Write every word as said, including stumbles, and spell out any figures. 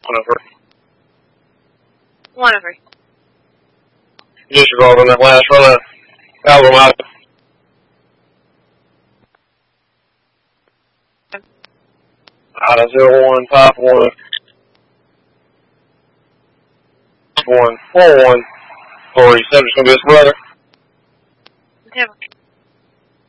One over. One over. Disregard on that last run of album out. Out of zero one five one one four one four eight seven. It's gonna be his brother. Okay.